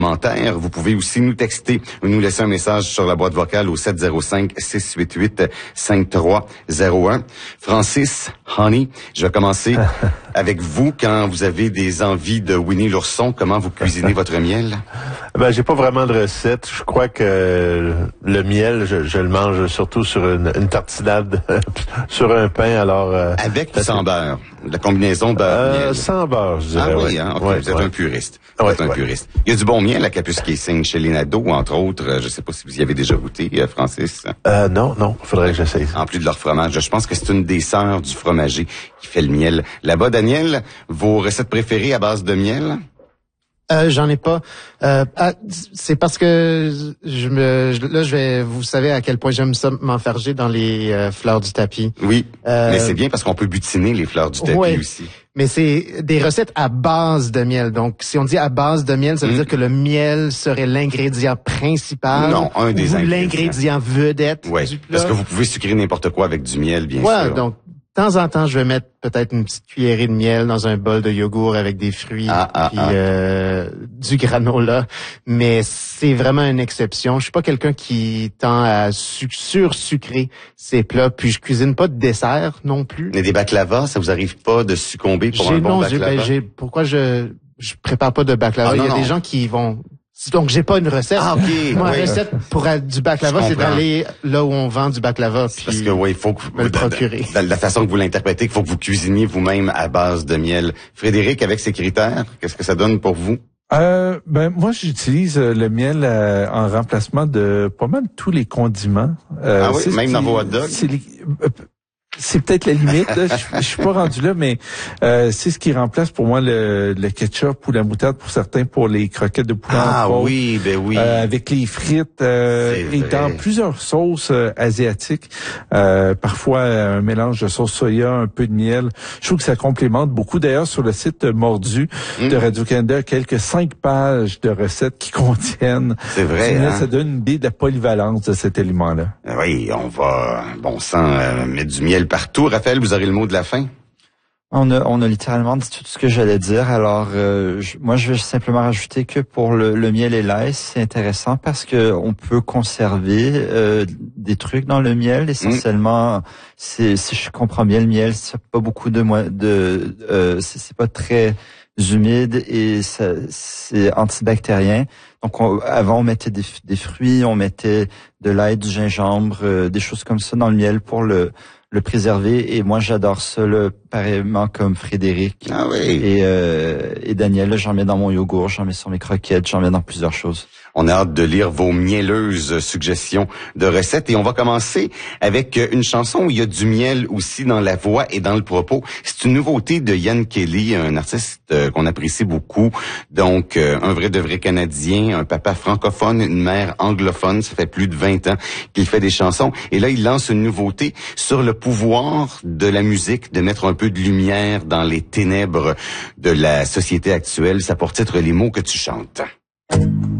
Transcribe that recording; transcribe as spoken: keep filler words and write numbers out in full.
commentaires. Vous pouvez aussi nous texter ou nous laisser un message sur la boîte vocale au sept zéro cinq, six huit huit, cinq trois zéro un. Francis, Honey, je vais commencer avec vous. Quand vous avez des envies de Winnie l'ourson, comment vous cuisinez votre miel? Ben, j'ai pas vraiment de recette. Je crois que le miel, je, je le mange surtout sur une, une tartinade, sur un pain. Alors euh, avec ou sans beurre? La combinaison beurre-miel? Euh, sans beurre, je dirais. Ah oui, ouais. hein? Okay, ouais, vous êtes ouais. un puriste. Vous ouais, êtes un ouais. puriste. Il y a du bon miel à Capus-Casing chez les Nadeaux, entre autres. Je sais pas si vous y avez déjà goûté, Francis. Euh, non, non, faudrait que j'essaye. En plus de leur fromage, je pense que c'est une des sœurs du fromager qui fait le miel. Là-bas, Daniel, vos recettes préférées à base de miel? Euh, j'en ai pas. Euh, ah, c'est parce que je me, je, là, je vais, vous savez à quel point j'aime ça m'enfarger dans les euh, fleurs du tapis. Oui, euh, mais c'est bien parce qu'on peut butiner les fleurs du tapis ouais, aussi. Mais c'est des recettes à base de miel. Donc, si on dit à base de miel, ça veut mmh. dire que le miel serait l'ingrédient principal. Non, un des ou ingrédients. L'ingrédient vedette ouais, du plat. parce que vous pouvez sucrer n'importe quoi avec du miel, bien ouais, sûr. Donc, de temps en temps, je vais mettre peut-être une petite cuillerée de miel dans un bol de yogourt avec des fruits ah, ah, puis ah. Euh, du granola. Mais c'est vraiment une exception. Je suis pas quelqu'un qui tend à su- sursucrer ses plats. Puis je cuisine pas de dessert non plus. Mais des baklava, ça vous arrive pas de succomber pour j'ai, un bon non, baklava? J'ai, ben, j'ai, pourquoi je je prépare pas de baklava? Ah, non, Il y a non. des gens qui vont... Donc, j'ai pas une recette. Ah, OK. Moi, oui. la recette pour euh, du baklava, c'est d'aller là où on vend du baklava. Puis parce que, oui, il faut que me le procurer. De, de, de la façon que vous l'interprétez, il faut que vous cuisiniez vous-même à base de miel. Frédéric, avec ces critères, qu'est-ce que ça donne pour vous? Euh, ben moi j'utilise euh, le miel euh, en remplacement de pas mal tous les condiments. Euh, ah oui, même qui, dans vos hot dogs? C'est, les, euh, c'est peut-être la limite. Là. Je, je suis pas rendu là, mais euh, c'est ce qui remplace pour moi le, le ketchup ou la moutarde pour certains pour les croquettes de poulet. Ah en oui, ben oui. Euh, avec les frites euh, et vrai. dans plusieurs sauces euh, asiatiques. Euh, parfois un mélange de sauce soya, un peu de miel. Je trouve que ça complémente beaucoup. D'ailleurs, sur le site Mordu mmh. de Radio-Canada, quelques cinq pages de recettes qui contiennent. C'est vrai, miel, hein? Ça donne une idée de la polyvalence de cet aliment-là. Oui, on va, bon sang, euh, mettre du miel partout. Raphaël, vous aurez le mot de la fin? On a, on a littéralement dit tout ce que j'allais dire. Alors, euh, je, moi, je vais simplement rajouter que pour le, le miel et l'ail, c'est intéressant parce que on peut conserver euh, des trucs dans le miel. Essentiellement, mmh. c'est, si je comprends bien, le miel, c'est pas beaucoup de, de euh, c'est, c'est pas très humide et ça, c'est antibactérien. Donc, on, avant, on mettait des, des fruits, on mettait de l'ail, du gingembre, euh, des choses comme ça dans le miel pour le le préserver, et moi j'adore ça là, pareillement comme Frédéric. Ah oui. Et, euh, et Daniel, là, j'en mets dans mon yogourt, j'en mets sur mes croquettes, j'en mets dans plusieurs choses. On a hâte de lire vos mielleuses suggestions de recettes et on va commencer avec une chanson où il y a du miel aussi dans la voix et dans le propos. C'est une nouveauté de Ian Kelly, un artiste qu'on apprécie beaucoup. Donc, un vrai de vrai Canadien, un papa francophone, une mère anglophone. Ça fait plus de vingt ans qu'il fait des chansons. Et là, il lance une nouveauté sur le pouvoir de la musique, de mettre un peu de lumière dans les ténèbres de la société actuelle. Ça porte titre Les mots que tu chantes.